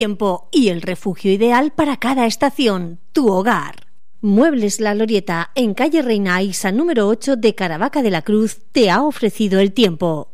Tiempo y el refugio ideal para cada estación, tu hogar. Muebles La Glorieta, en calle Reina Aixa número 8 de Caravaca de la Cruz, te ha ofrecido el tiempo.